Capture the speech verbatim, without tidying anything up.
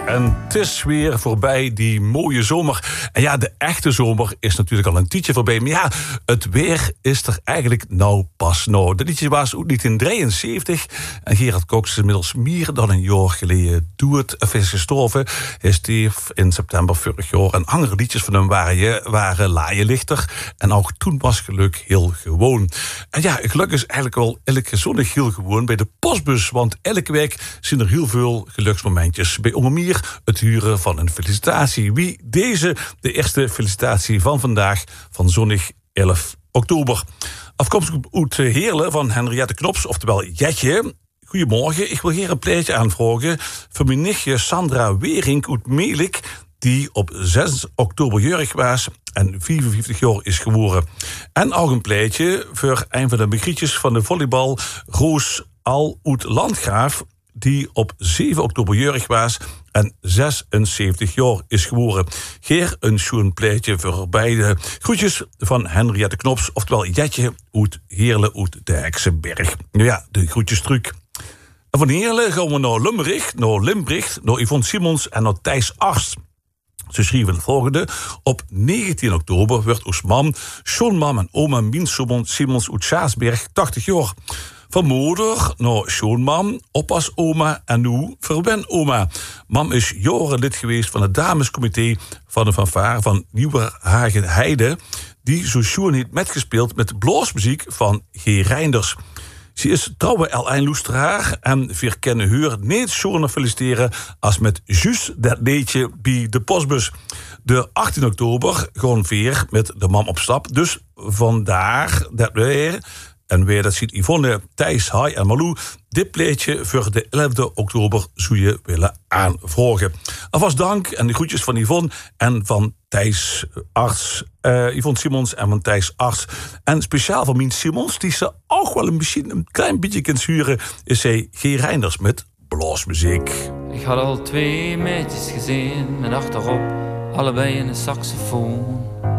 En het is weer voorbij, die mooie zomer. En ja, de echte zomer is natuurlijk al een tijdje voorbij. Maar ja, het weer is er eigenlijk nou pas nou. Dat liedje was ook niet in drieënzeventig. En Gerard Cox is inmiddels meer dan een jaar geleden dood of is gestorven. Hij stierf in september vorig jaar. En andere liedjes van hem waren, waren laaienlichter. En ook toen was geluk heel gewoon. En ja, geluk is eigenlijk wel elke zondag heel gewoon bij de postbus. Want elke week zijn er heel veel geluksmomentjes. Bij onder meer het huren van een felicitatie. Wie deze, de eerste felicitatie van vandaag, van zondag elf oktober. Afkomstig uit Heerlen van Henriette Knops, oftewel Jetje. Goedemorgen, ik wil hier een pleitje aanvragen voor mijn nichtje Sandra Wering uit Melik, die op zes oktober jarig was en vierenvijftig jaar is geworden. En ook een pleitje voor een van de begrietjes van de volleybal, Roos Al uit Landgraaf, die op zeven oktober jarig was en zesenzeventig jaar is geworden. Geer een schoen pleitje voor beide. Groetjes van Henriette Knops, oftewel Jetje uit Heerlen uit de Heksenberg. Nou ja, de groetjestruc. En van Heerlen gaan we naar Limburg, naar Limbricht, naar Yvonne Simons en naar Thijs Arst. Ze schreven het volgende. Op negentien oktober werd ons mam, schoonmam en oma Mien Simons uit Schaasberg tachtig jaar. Van moeder naar schoonmam, oppas oma en nu verwen oma. Mam is jaren lid geweest van het damescomité van de fanfare van Nieuwerhagen Heide, die zo schoon heeft metgespeeld met de blaasmuziek van G. Reinders. Ze is trouwe L één Loesteraar en we kunnen haar niet zo'n feliciteren als met juist dat liedje bij de postbus. De achttien oktober gaan we weer met de mam op stap. Dus vandaar dat we, en weer dat ziet Yvonne, Thijs, Hai en Malou, dit pleetje voor de elfde oktober zou je willen aanvragen. Alvast dank en de groetjes van Yvonne en van Thijs Arts, uh, Yvonne Simons en van Thijs Arts. En speciaal van Mien Simons, die ze ook wel een, misschien een klein beetje kan huren, is zij G. Reinders met blaasmuziek. Ik had al twee meisjes gezien met achterop allebei een saxofoon.